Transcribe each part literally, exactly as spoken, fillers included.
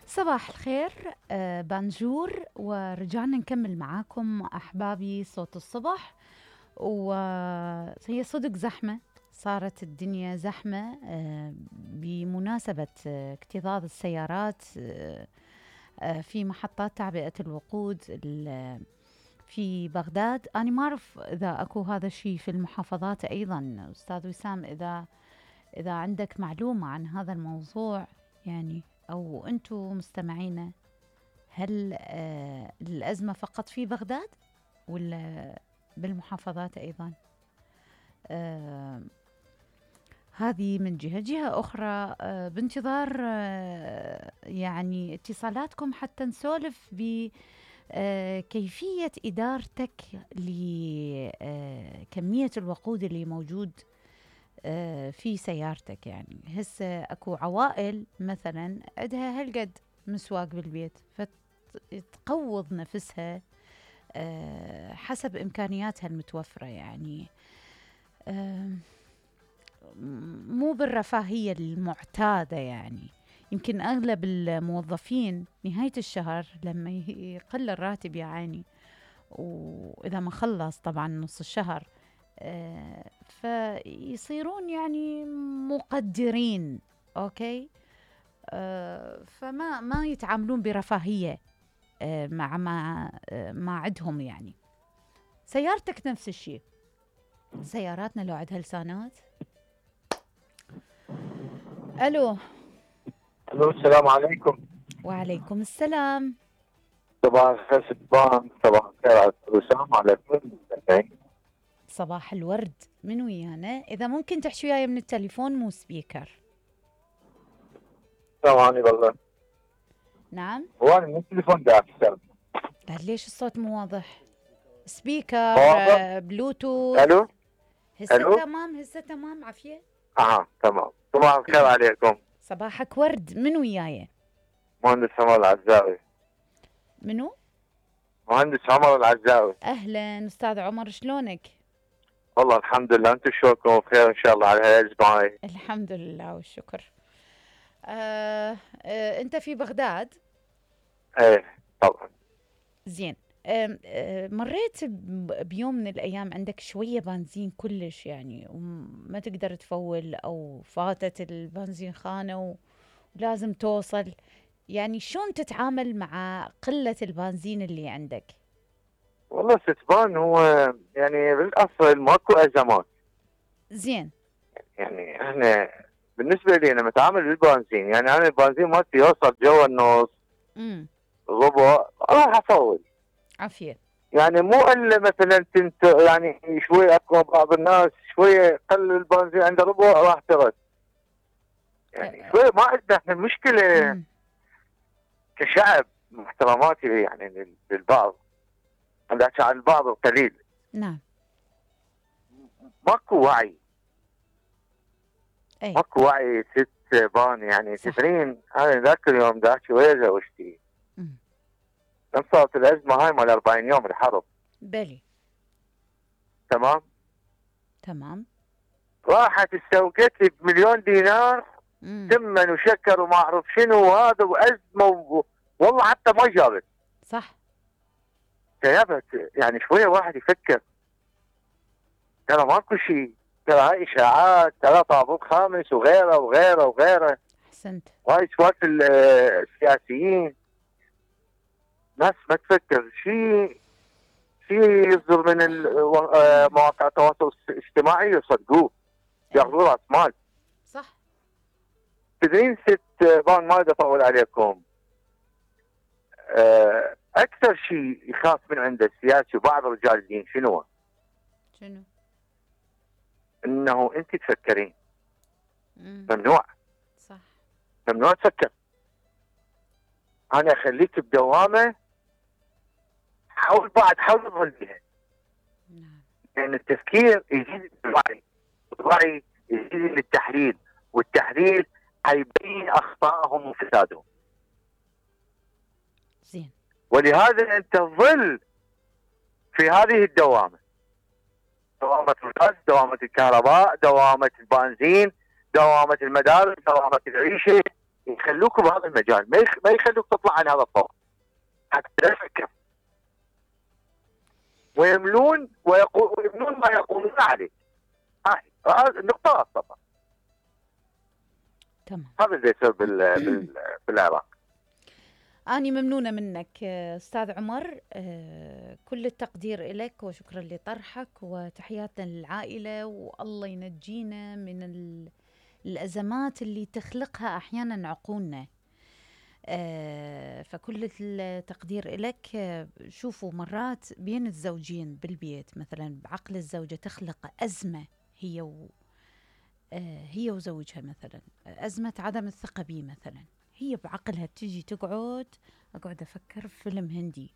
صباح الخير. آه، بانجور، ورجعنا نكمل معاكم أحبابي صوت الصبح. وهي صدق زحمة، صارت الدنيا زحمة آه، بمناسبة آه، اكتظاظ السيارات آه، آه، في محطات تعبئة الوقود ال- في بغداد. أنا ما أعرف إذا أكو هذا الشيء في المحافظات أيضا. أستاذ وسام، إذا إذا عندك معلومة عن هذا الموضوع يعني، أو أنتم مستمعينا، هل آه الأزمة فقط في بغداد ولا بالمحافظات أيضا؟ آه هذه من جهة. جهة أخرى، آه بانتظار آه يعني اتصالاتكم حتى نسولف ب آه كيفية إدارتك لكمية الوقود اللي موجود آه في سيارتك. يعني هسه أكو عوائل مثلا عندها هالقد مسواق بالبيت، فتقوض نفسها آه، حسب إمكانياتها المتوفرة يعني. آه، مو بالرفاهية المعتادة يعني. يمكن أغلب الموظفين نهاية الشهر لما يقل الراتب يا عيني، وإذا ما خلص طبعا نص الشهر، آه، فيصيرون يعني مقدرين. أوكي. آه، فما ما يتعاملون برفاهية آه، مع ما آه، ما عندهم يعني. سيارتك نفس الشيء. سياراتنا لو عندها لسانات. الو. الو، السلام عليكم. وعليكم السلام. صباح الخير سبان، صباح الخير على وسام، على كل المستمعين. صباح الورد. من ويانا؟ اذا ممكن تحشي وياي من التليفون مو سبيكر. ثواني والله. نعم. هو انا من التليفون دا احسن. لا، ليش الصوت مو واضح؟ سبيكر واضح. آه، بلوتوث. الو. هسه الو. تمام، هسه تمام، عافية. اه تمام. صباح الخير عليكم. صباحك ورد. من وياي؟ مهندس عمر العزاوي. منو؟ مهندس عمر العزاوي. اهلا استاذ عمر، شلونك؟ والله الحمد لله، انتم شلونكم؟ بخير ان شاء الله على هالاسبوع هاي. الحمد لله والشكر. آه آه انت في بغداد؟ ايه طبعا. زين. آم، آه، مريت ب- بيوم من الأيام عندك شوية بنزين كلش يعني، وما تقدر تفول، أو فاتت البنزين خانة ولازم توصل. يعني شلون تتعامل مع قلة البنزين اللي عندك؟ والله ستبان هو يعني بالاصل ماكو ازمات. زين. يعني احنا بالنسبه لي انا متعامل بالبنزين، يعني انا البنزين مالتي يوصل جوا النص امم. ربع راح افول. عافية. يعني مو الا مثلا تنت يعني شوي اكو بعض الناس شويه قل البنزين عند ربع راح ترد. يعني شوي ما عندنا احنا مشكله امم. كشعب، مع احتراماتي يعني لل- للبعض، انا احكي عن البعض القليل. نعم. ماكو وعي. أي. ماكو وعي ست بان. يعني صح. تدرين انا ذاك اليوم داك ويزه واشتري امم. لما صارت الازمه هاي مال أربعين يوم الحرب. بلي. تمام. تمام. راحت استوقت لي بمليون دينار امم. تمن وشكر وما اعرف شنو وهذا وازمه و... والله حتى ما جابت. صح. جابت يعني شويه واحد يفكر. ترى ماكو شيء، ترى هاي اشاعات، ترى طابوق خامس وغيره وغيره وغيره، أحسنت. وهاي سوالف ال- السياسيين. ناس ما تفكر شيء. شيء يصدر من ال- آه، مواقع التواصل الاجتماعي يصدقوه، أي. ياخذوا راس مال. صح. تدرين ست بان ما بدي اطول عليكم. آه، اكثر شيء يخاف من عنده السياسي وبعض رجال الدين شنو؟ شنو؟ انه انت تفكرين. امم. ممنوع. صح. ممنوع تفكر. انا اخليك بدوامه، حاول بعد حاول تظل بها. نعم. لان التفكير يزيد الوعي، والوعي يزيد للتحليل، والتحليل حيبين اخطائهم وفسادهم. زين. ولهذا انت تظل في هذه الدوامه، دوامه الغاز، دوامه الكهرباء، دوامه البنزين، دوامه المدارس، دوامه العيشه. يخلوك بهذا المجال، ما يخ... ما يخلوك تطلع عن هذا الطور حتى تفكر، ويملون ويقول ويملون ما يقولون عليه. هاي النقطة طبعا. تمام. هذا اللي يصير بال... بال... بالعراق. أنا ممنونة منك أستاذ عمر، كل التقدير لك وشكرا لطرحك، وتحياتنا للعائلة، والله ينجينا من الأزمات اللي تخلقها أحيانا عقولنا. فكل التقدير لك. شوفوا مرات بين الزوجين بالبيت مثلا بعقل الزوجة تخلق أزمة هي و هي وزوجها، مثلا أزمة عدم الثقة بيه، مثلا هي بعقلها تجي تقعد أقعد أفكر في فيلم هندي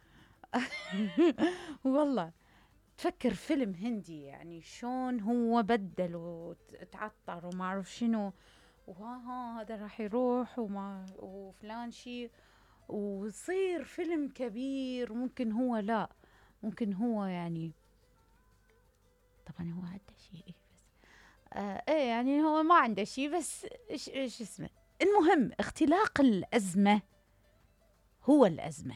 والله تفكر فيلم هندي، يعني شون هو بدل وتعطر وما أعرف شنو، وها هذا راح يروح وما وفلان شي، ويصير فيلم كبير. وممكن هو لا ممكن هو يعني طبعا هو عنده شيء بس آه ايه يعني هو ما عنده شيء بس ايش ايش اسمه. المهم اختلاق الأزمة هو الأزمة،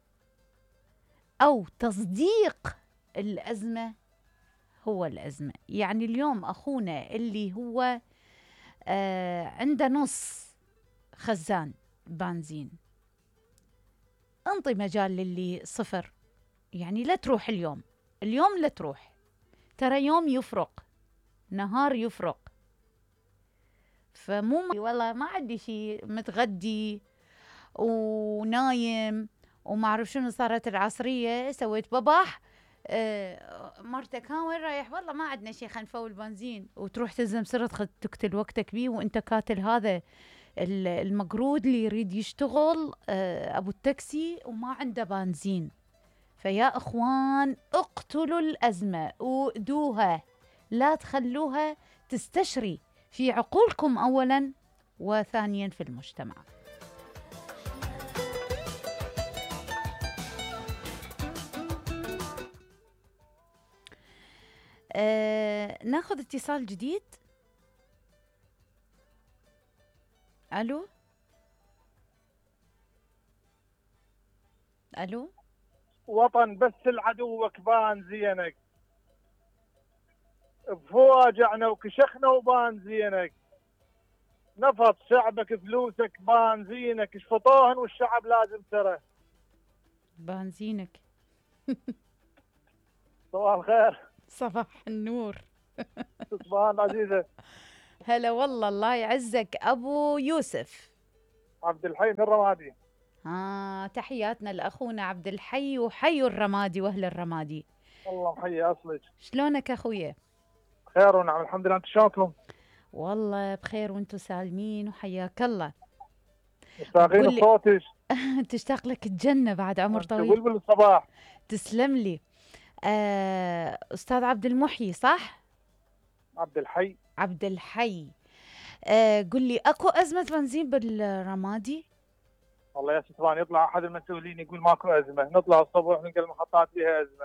أو تصديق الأزمة هو الأزمة. يعني اليوم أخونا اللي هو آه عنده نص خزان بنزين، انطي مجال للي صفر، يعني لا تروح اليوم اليوم لا تروح، ترى يوم يفرق نهار يفرق. فمو والله ما عندي شيء، متغدي ونايم وما اعرف شنو، صارت العصريه سويت بباح آه مرتك ها وين رايح؟ والله ما عندنا شيء خلينا نفول بنزين، وتروح تلزم سرت تقتل وقتك بيه، وانت كاتل هذا المقرود اللي يريد يشتغل آه ابو التاكسي وما عنده بنزين. فيا اخوان اقتلوا الازمه وادوها، لا تخلوها تستشري في عقولكم اولا وثانيا في المجتمع. آه، ناخذ اتصال جديد. الو الو وطن بس العدوك بان زينك، بفواجعنا وكشخنا وبان زينك، نفط شعبك فلوسك بان زينك، شفطوهن والشعب لازم ترى بان زينك. صباح الخير. صباح النور. صباح العزيزة. هلا والله، الله يعزك ابو يوسف. عبد الحي من الرمادي. اه تحياتنا لاخونا عبد الحي، وحي الرمادي واهل الرمادي. الله محيي اصلك. شلونك اخويا؟ خير ونعم الحمد لله، انت شلونكم؟ والله بخير وانتم سالمين وحياك الله. مشتاقين لصوتك. تشتاق لك الجنه بعد عمر طويل. بلبل الصباح. تسلم لي. آه استاذ عبد المحيي صح؟ عبد الحي. عبد الحي. آه قل لي اكو ازمه بنزين بالرمادي؟ والله يا ستران يطلع احد المسؤولين يقول ماكو ازمه، نطلع الصبح نلقى المحطات فيها ازمه.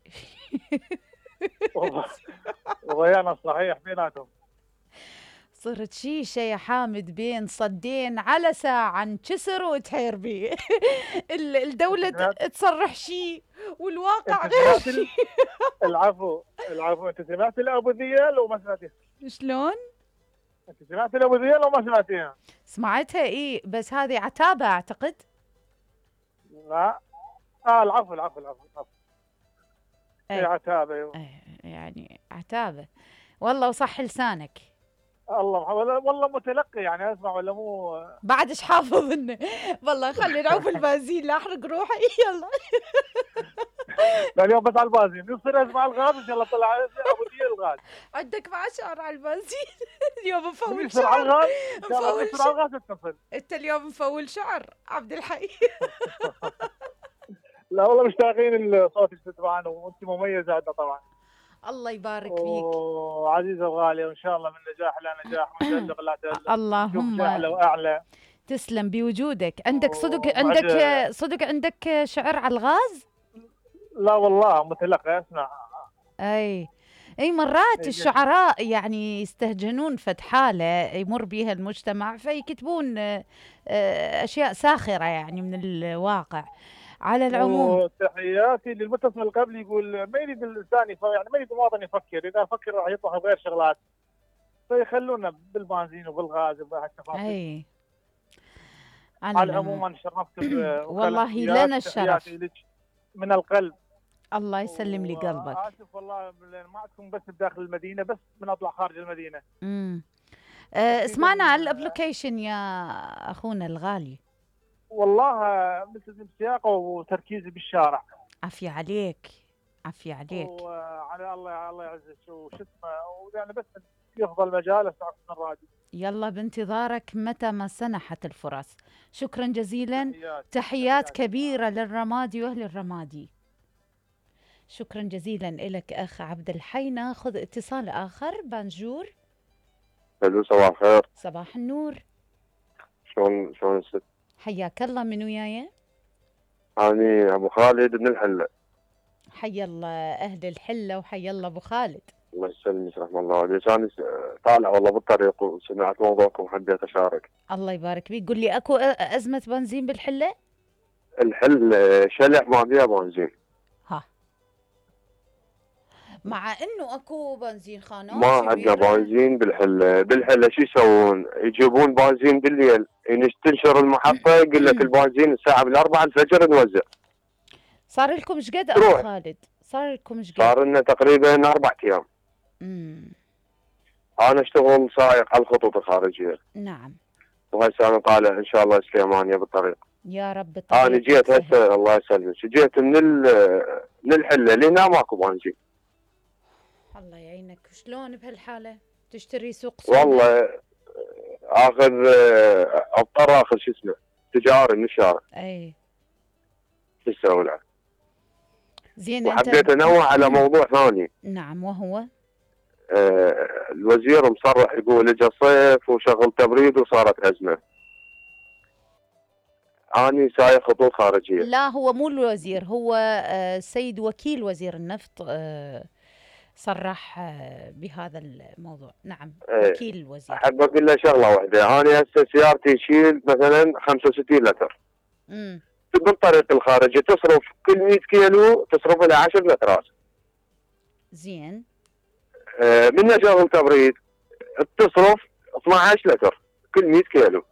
وضيعنا صحيح بيناتهم. صرت شيشه يا حامد بين صدين على ساعه انكسر وتحير بيه. الدوله تصرح شيء والواقع غير شيء. العفو العفو. انت سمعت لابو ذيال وما سمعتيها؟ شلون؟ انت سمعت لابو ذيال وما سمعتيها؟ سمعتها ايه، بس هذه عتابه اعتقد. لا اه العفو العفو العفو العفو. اي عتابه. ايه يعني عتابه والله، وصح لسانك. الله والله متلقي يعني اسمع ولا مو بعد ايش حافظ انه والله خلي نعوف البنزين لا احرق روحي. يلا لا اليوم بس على البنزين يصير اسمع الغاز ان شاء الله طلع ابو ديال الغاز. عندك معشر على البنزين. اليوم مفول شعر على الغاز ان شاء الله مفول على الغاز اتصل. انت اليوم مفول شعر عبد الحي. لا والله مشتاقين لصوتك طبعا، وانت مميزه عندنا طبعا. الله يبارك فيك. وعزيزه وغاليه، وان شاء الله من نجاح الى نجاح ونتالق لا تالق. اللهم اعلى واعلى. تسلم بوجودك. عندك صدق عندك صدق عندك شعر على الغاز؟ لا والله متلقي اسمع. اي اي مرات الشعراء يعني يستهجنون فد حالة يمر بها المجتمع فيكتبون آه، آه، اشياء ساخرة يعني من الواقع. على العموم وتحياتي للمتصل اللي قبل يقول ما يريد الانسان يف- يعني ما يريد المواطن يفكر، اذا فكر راح يطلع بغير شغلات، فيخلونا بالبنزين وبالغاز وبهالتفاصيل. اي على على العموم العموم انا شرفت بوكالة والله وياك، لنا الشرف. تحياتي لك من القلب. الله يسلم لي قلبك. واسف والله لأن ما عندكم بس بداخل المدينه، بس من اطلع خارج المدينه. امم آه، اسمعنا على تقريباً، الابلكيشن يا اخونا الغالي. والله مثل سياقه وتركيزي بالشارع. عافية عليك، عافية عليك. وعلى الله الله يعزك وش اسمه، ويعني بس يفضل مجال اسمعكم من الراديو. يلا بانتظارك متى ما سنحت الفرص. شكرا جزيلا. تحيات تحيات كبيرة للرمادي واهل الرمادي. شكرا جزيلا لك اخ عبد الحي. ناخذ اتصال اخر. بانجور. الو صباح الخير. صباح النور. شلون شلون الست؟ حياك الله. من وياي؟ أنا أبو خالد من الحلة. حيا الله أهل الحلة وحيا الله أبو خالد. الله يسلمك رحمه الله عليك. أنا طالع والله بالطريق وسمعت موضوعكم وحبيت أشارك. الله يبارك فيك. قل لي أكو أزمة بنزين بالحلة؟ الحل شلع ما بيها بنزين. ها مع إنه أكو بنزين خانات ما عندنا بنزين بالحلة. بالحلة شو يسوون؟ يجيبون بنزين بالليل، يعني تنشر المحطة يقول لك البنزين الساعة بالأربعة الفجر نوزع. صار لكم ايش قد أبو خالد؟ صار لكم ايش قد؟ صار لنا تقريبا أربع أيام. امم أنا أشتغل سائق على الخطوط الخارجية. نعم. وهسه أنا طالع إن شاء الله سليمانية بالطريق. يا رب. أنا جيت هسه الله يسلمك، جيت من من الحلة لهنا ماكو بنزين. الله يعينك. شلون بهالحالة؟ تشتري سوق صوبة؟ والله آخذ أضطر آخذ شو اسمه تجاري من الشارع. أي شو اسوي له؟ زين. وحبيت انوه على موضوع ثاني. نعم. وهو آه الوزير مصرح يقول اجى الصيف وشغل تبريد وصارت ازمه. اني سايق خطوط خارجيه. لا هو مو الوزير، هو آه سيد وكيل وزير النفط آه صرح آه بهذا الموضوع. نعم. آه وكيل الوزير. احب اقول له شغله واحده. انا هسه سيارتي تشيل مثلا خمسة وستين لتر. امم بالطريق الخارجي تصرف كل مئة كيلو تصرف لها عشر لترات. زين. آه من شغل تبريد تصرف اثنعش لتر كل مئة كيلو.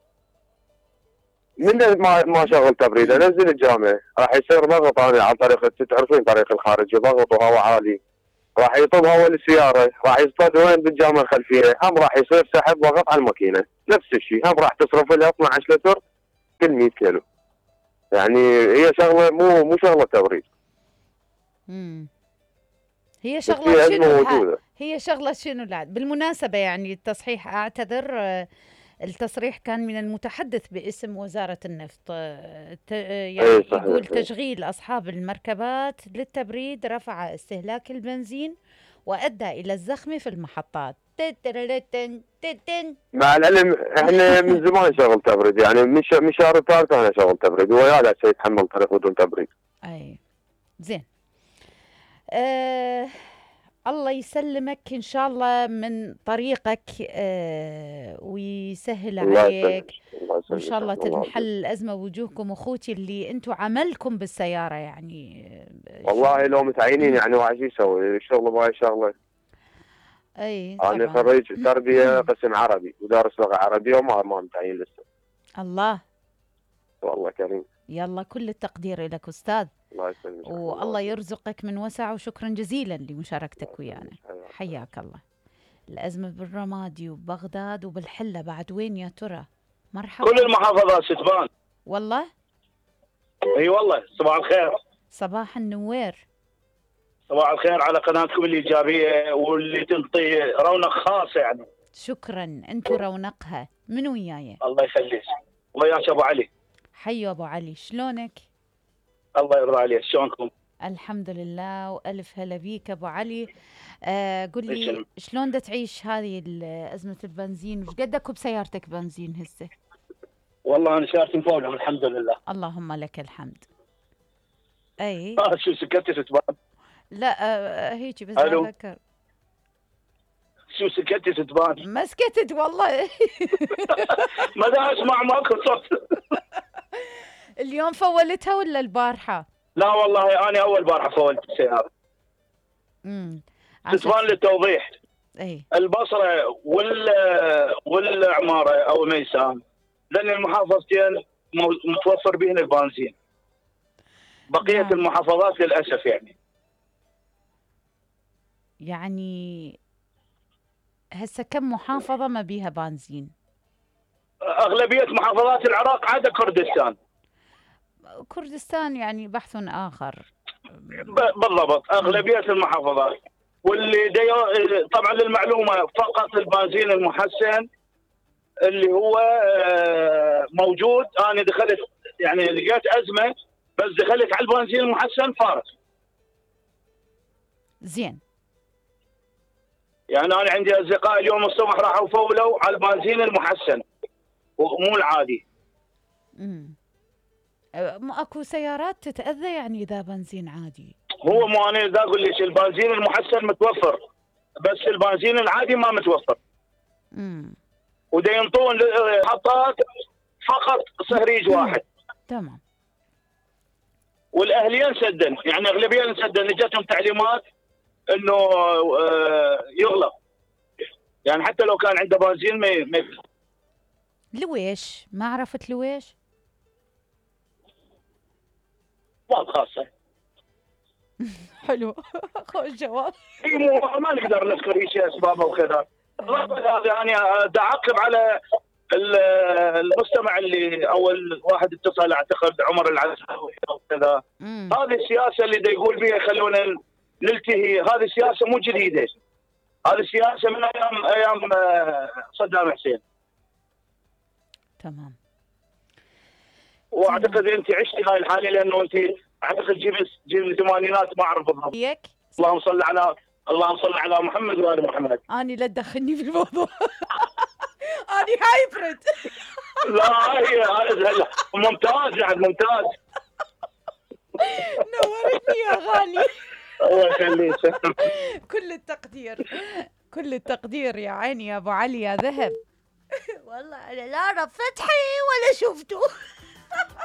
من ما ما شغل تبريد انزل الجامعه راح يصير ضغط. انا على طريق تعرفين طريق الخارجي ضغط وهواء عالي، راح يطب هواء السياره، راح يصطاد وين بالجامعه الخلفيه، هم راح يصير سحب ضغط على الماكينه. نفس الشيء هم راح تصرف لها اثنعش لتر كل مئة كيلو. يعني هي شغله مو مو شغله تبريد. امم هي شغله شنو موجودة. هي شغله شنو لا بالمناسبه يعني التصحيح اعتذر آه التصريح كان من المتحدث باسم وزارة النفط. آه يعني يقول تشغيل أصحاب المركبات للتبريد رفع استهلاك البنزين وأدى إلى الزخم في المحطات. مع العلم احنا من زمان شغل تبريد، يعني من شهر الثالث انا شغل تبريد ويا لا يتحمل طريق بدون تبريد. اي زين. آه الله يسلمك إن شاء الله من طريقك آه ويسهل عليك وإن شاء الله تنحل الأزمة. وجوهكم أخوتي اللي أنتم عملكم بالسيارة يعني والله لو متعينين يعني واحد يسوي الشغل بهاي شغلة. أي أنا خريج تربية قسم عربي ودارس لغة عربية وما ما متعين لسه. الله والله كريم. يلا كل التقدير لك أستاذ. الله يسلمك والله يرزقك من وسع. وشكرا جزيلا لمشاركتك ويانا. حياك الله. الأزمة بالرمادي وبغداد وبالحلة بعد وين يا ترى؟ مرحبا. كل المحافظات ستبان. والله؟ اي والله. صباح الخير. صباح النوير. صباح الخير على قناتكم الإيجابية واللي تنطي رونق خاص يعني. شكرا. انتو رونقها. من وياي؟ الله يخليك. وياك أبو علي. حيو أبو علي. شلونك؟ الله يرضى عليك. شلونكم؟ الحمد لله وألف هلا بيك أبو علي. آه قل لي شلون دا تعيش هذه أزمة البنزين؟ وش قدك بسيارتك بنزين هسه؟ والله أنا سيارتي مفولة الحمد لله. اللهم لك الحمد. أي شو سكتت تبان؟ لا آه هيك بس أفكر. نفسي وسكتي ستبان. ما سكتت والله. ما دا اسمع ماكو صوت. اليوم فولتها ولا البارحة؟ لا والله انا اول بارحه فولت السياره. امم ستبان للتوضيح، اي البصره وال والعماره او ميسان، لان المحافظتين متوفر بهن البنزين. بقيه نعم. المحافظات للاسف يعني يعني هسه كم محافظة ما بيها بنزين؟ اغلبيه محافظات العراق عدا كردستان. كردستان يعني بحث آخر. ب- بالضبط اغلبيه المحافظات. واللي دي طبعا للمعلومه فقط البنزين المحسن اللي هو آه، موجود. انا دخلت يعني لقيت ازمه بس دخلت على البنزين المحسن فارس. زين. يعني انا عندي اصدقاء اليوم الصبح راحوا فولوا على البنزين المحسن ومو العادي. امم اكو سيارات تتأذى يعني اذا بنزين عادي. هو مو انا دا اقول لك البنزين المحسن متوفر بس البنزين العادي ما متوفر. امم ودا ينطون محطات فقط صهريج واحد. تمام. والاهليين سدن، يعني اغلبيه سدن اجتهم تعليمات انه آه، يغلق. يعني حتى لو كان عنده بنزين ما ما لويش؟ ما عرفت لويش؟ اسباب خاصه. حلو. خوش جواب. اي مو ما نقدر نذكر اي شيء اسبابه وكذا. هذا يعني بدي اعقب على ال- المستمع اللي اول واحد اتصل اعتقد عمر العزاوي وكذا. امم هذه السياسه اللي دا يقول بها خلونا نلتهي، هذه السياسه مو جديده. هذه السياسه من ايام ايام آه، صدام حسين. تمام. واعتقد انت عشتي هاي الحاله لانه انت اعتقد جيل جيل الثمانينات ما اعرف بالضبط. وياك؟ اللهم صل على اللهم صل على محمد وال محمد. اني لا تدخلني في الموضوع. اني هايبرد. لا هي هذا ممتاز يعني ممتاز. نورتني يا غالي. الله يخليك. كل التقدير، كل التقدير يا عيني يا ابو علي يا ذهب. والله انا لا اعرف فتحي ولا شفته.